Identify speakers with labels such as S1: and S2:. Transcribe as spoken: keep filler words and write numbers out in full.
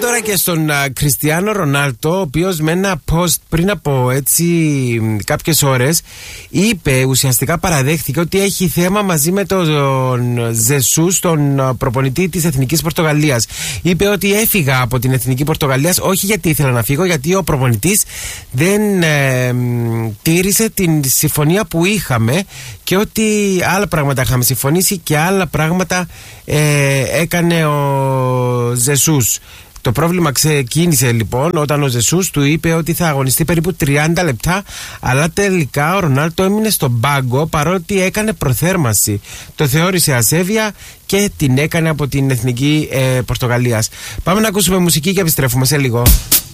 S1: τώρα και στον Κριστιάνο Ρονάλντο, ο οποίος με ένα post πριν από έτσι κάποιες ώρες είπε, ουσιαστικά παραδέχθηκε ότι έχει θέμα μαζί με τον Ζεσούς, τον προπονητή της Εθνικής Πορτογαλίας. Είπε ότι έφυγα από την Εθνική Πορτογαλίας όχι γιατί ήθελα να φύγω, γιατί ο προπονητής δεν ε, τήρησε την συμφωνία που είχαμε και ότι άλλα πράγματα είχαμε συμφωνήσει και άλλα πράγματα ε, έκανε ο Ζεσούς. Το πρόβλημα ξεκίνησε λοιπόν όταν ο Ζεσούς του είπε ότι θα αγωνιστεί περίπου τριάντα λεπτά, αλλά τελικά ο Ρονάλντο έμεινε στον πάγκο παρότι έκανε προθέρμανση. Το θεώρησε ασέβεια και την έκανε από την Εθνική ε, Πορτογαλίας. Πάμε να ακούσουμε μουσική και επιστρέφουμε σε λίγο.